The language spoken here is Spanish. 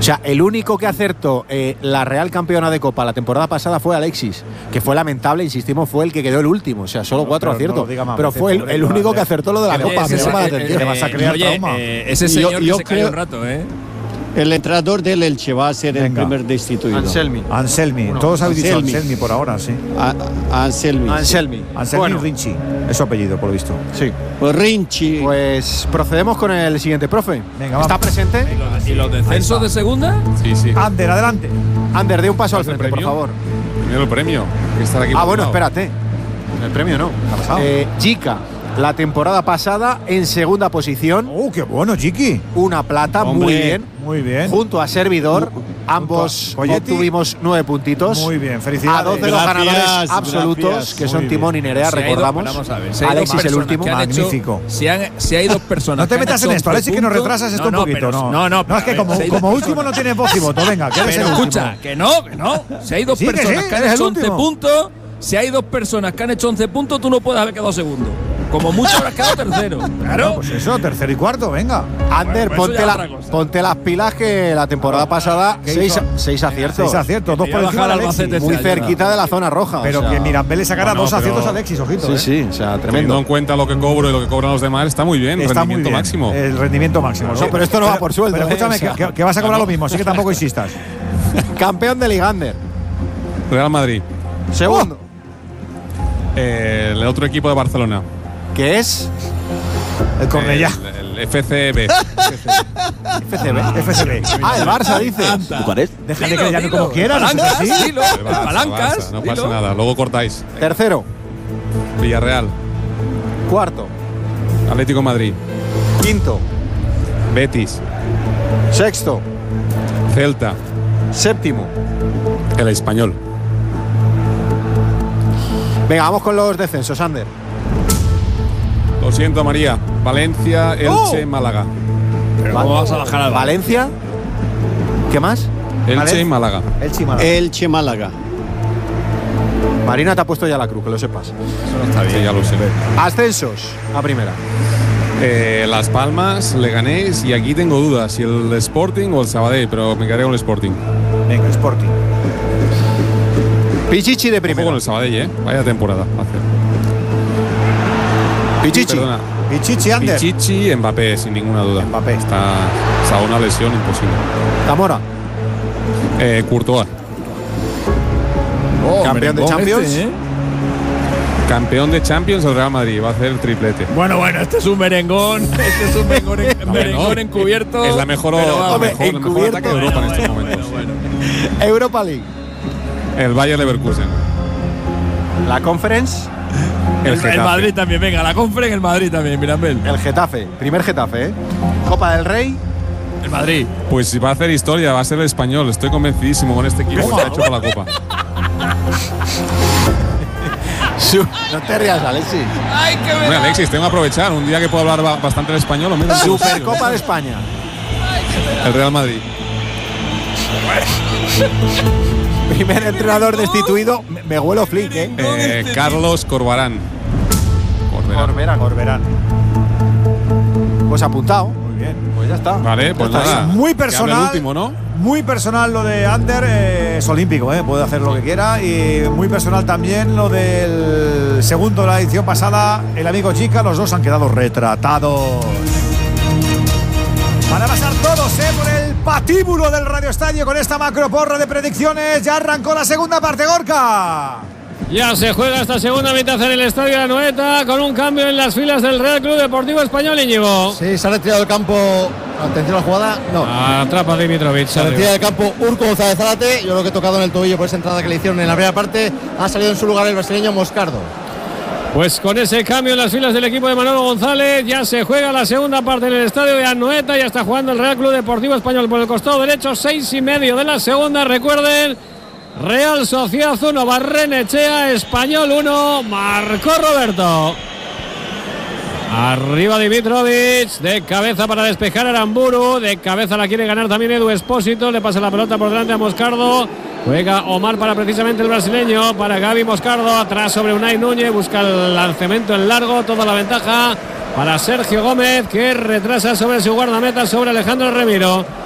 O sea, el único que acertó la Real campeona de Copa la temporada pasada fue Alexis, que fue lamentable, insistimos, fue el que quedó el último. O sea, solo 4 aciertos. Pero fue el único que acertó lo de la Copa. Me llama la atención. Te vas a crear trauma. Ese señor que se cayó un rato, El entrenador del Elche va a ser el primer destituido. Anselmi. Todos habéis dicho Anselmi por ahora, sí. Anselmi. Bueno. Rinchi. Es su apellido, por lo visto. Sí. Pues Rinchi. Pues procedemos con el siguiente, profe. Venga, ¿Está presente? ¿Y los descensos de segunda? Sí. Ander, adelante. Ander, dé un paso al frente, por favor. Primero el premio. Que estar aquí bueno, espérate. El premio no. ¿Qué ha pasado? Jica, la temporada pasada en segunda posición. ¡Qué bueno, Chiqui! Una plata, Hombre, muy bien. Junto a Servidor, ambos obtuvimos 9 puntitos. Muy bien, felicidades. A 2 de los ganadores absolutos, que son Timón y Nerea, recordamos. Vamos a ver. Alexis el último. Magnífico. Si hay 2 personas. No te metas en esto, Alexis, que nos retrasas esto un poquito. No, es que como último no tienes voz y voto. Venga, que eres el último. Escucha, que no. Si hay 2 personas que han hecho 11 puntos, si hay 2 personas que han hecho 11 puntos, tú no puedes haber quedado segundo. Como mucho habrás quedado tercero. Claro. Pues eso, tercero y cuarto, venga. Ander, ponte las pilas que la temporada pasada 6 aciertos. 6 aciertos, 2 por encima de Alexis. Muy cerquita de la zona roja. Pero que Mirambel le sacará 2 aciertos a Alexis, ojito. Sí, o sea, tremendo. Teniendo en cuenta lo que cobro y lo que cobran los demás, está muy bien. Está rendimiento muy bien. máximo. El rendimiento máximo. No, pero esto no va por sueldo. Pero escúchame, que vas a cobrar lo mismo, así que tampoco insistas. Campeón de Ligander. Real Madrid. Segundo. El otro equipo de Barcelona. ¿Qué es? El Cornellá. El FCB. FCB. El Barça, dice. Déjale que le llame como quieras. Palancas. No pasa nada, luego cortáis. Tercero. Villarreal. Cuarto. Atlético de Madrid. Quinto. Betis. Sexto. Celta. Séptimo. El Español. Venga, vamos con los descensos, Ander. Lo siento, María. Valencia, Elche, Málaga. ¿Cómo vas a bajar al Valencia? ¿Qué más? Elche y Málaga. Elche, Málaga. Marina te ha puesto ya la cruz, que lo sepas. Eso no está bien. Sí, ya lo sé. Ascensos a primera. Las Palmas, Leganés y aquí tengo dudas si el Sporting o el Sabadell, pero me quedaré con el Sporting. Venga, Sporting. Pichichi de Ojo primera. con el Sabadell, vaya temporada hace. Pichichi. Perdona. Pichichi, Ander. Pichichi, Mbappé, sin ninguna duda. Mbappé. Está una lesión imposible. Zamora. Courtois. Campeón de Champions. Campeón de Champions el Real Madrid. Va a hacer el triplete. Bueno, este es un merengón. Este es un merengón encubierto. Es la mejor ataque de Europa en estos momentos. Europa League. El Bayer Leverkusen. La Conference. El Madrid también, venga, la Conference, el Madrid también, Mirambel. El Getafe, primer Getafe, Copa del Rey. El Madrid. Pues si va a hacer historia, va a ser el Español. Estoy convencidísimo con este equipo que se ha hecho con la Copa. No te rías, Alexis. Ay, qué Bueno, Alexis, tengo que aprovechar. Un día que puedo hablar bastante el español, lo mismo. Supercopa de España. El Real Madrid. Primer entrenador destituido. Me huelo flick, Carlos Corberán. Corberán. Pues apuntado. Muy bien. Pues ya está. Vale, pues nada. Muy Que hable personal. el último, ¿no? Muy personal lo de Ander, es olímpico, puede hacer lo que quiera. Y muy personal también lo del segundo de la edición pasada, el amigo Chica. Los dos han quedado retratados. Van a pasar todos por el patíbulo del Radio Estadio con esta macroporra de predicciones. Ya arrancó la segunda parte, Gorka. Ya se juega esta segunda mitad en el Estadio de Anoeta con un cambio en las filas del Real Club Deportivo Español, Íñigo. Sí, se ha retirado del campo. Atención a la jugada. No. Atrapa Dimitrovic. Se retira del campo Urco González Zárate. Yo creo que tocado en el tobillo por esa entrada que le hicieron en la primera parte. Ha salido en su lugar el brasileño Moscardo. Pues con ese cambio en las filas del equipo de Manolo González, ya se juega la segunda parte en el Estadio de Anoeta. Ya está jugando el Real Club Deportivo Español por el costado derecho. 6:30 de la segunda. Recuerden, Real Sociedad 1, Barrenechea, Español 1, marcó Roberto. Arriba Dimitrovic, de cabeza para despejar a Aramburu, de cabeza la quiere ganar también Edu Espósito, le pasa la pelota por delante a Moscardo, juega Omar para precisamente el brasileño, para Gaby Moscardo, atrás sobre Unai Núñez, busca el lanzamiento en largo, toda la ventaja para Sergio Gómez, que retrasa sobre su guardameta, sobre Alejandro Remiro.